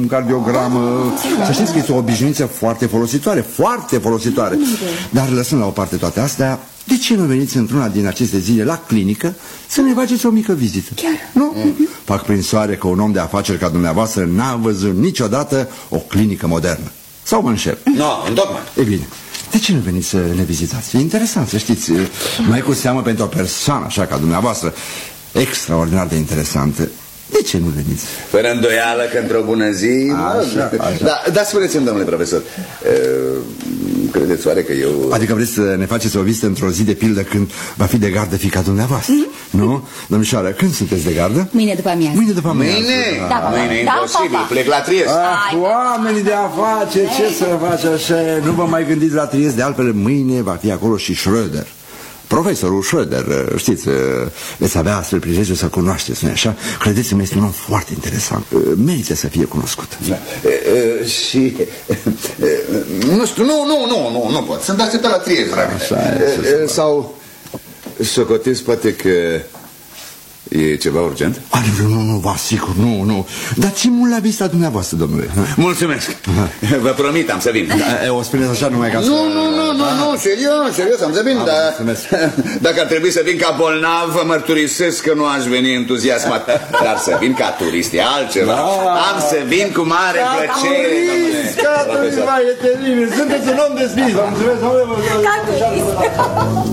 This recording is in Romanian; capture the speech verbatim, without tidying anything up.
cardiogramă. Să știți că este o obișnuință foarte folositoare, foarte folositoare. Dar lăsând la o parte toate astea, de ce nu veniți într-una din aceste zile la clinică să ne faceți o mică vizită? Chiar? Nu? Mm. Fac prin soare că un om de afaceri ca dumneavoastră n-a văzut niciodată o clinică modernă. Sau mă înșel? Nu, no, întocmai. E bine, de ce nu veniți să ne vizitați? E interesant, să știți, mai cu seamă pentru o persoană așa ca dumneavoastră, extraordinar de interesantă. De ce nu veniți? Fără îndoială că într-o bună zi... Așa, așa. Da, da, spuneți-mi, domnule profesor, credeți oare că eu... Adică vreți să ne faceți o vizită într-o zi de pildă când va fi de gardă fiica dumneavoastră, mm? Nu? Domnișoară, când sunteți de gardă? Mâine după amiază. Mâine după amiază. Mâine? Da, Mâine da, imposibil, papa. plec la Trieste. Ah, oamenii de afaceri, ce să faci așa? Nu vă mai gândiți la Trieste, de altfel mâine va fi acolo și Schröder. Profesorul Schröder, știți, veți avea astfel prilejul să cunoașteți, nu-i așa? Credeți-mă, este un om foarte interesant, merită să fie cunoscut. Da. E, e, și, e, nu știu, nu, nu, nu, nu, nu pot, sunt acceptat la Trieste. Așa e, sau, socotiți poate că e ceva urgent? A, nu, nu, nu, vă asigur, nu, nu. Dați-mi la vista dumneavoastră, domnule. Mulțumesc. Vă promit, am să vin. Da, o spuneți așa numai ca să... Nu, nu, nu, nu, nu, serios, serios, am să vin, dar dacă ar trebui să vin ca bolnav, vă mărturisesc că nu aș veni entuziasmat. Dar să vin ca turist e altceva. Am să vin cu mare plăcere, domnule. Ca turist, vai, e teribil. Sunteți un om deschis, vă mulțumesc, domnule. Ca turist.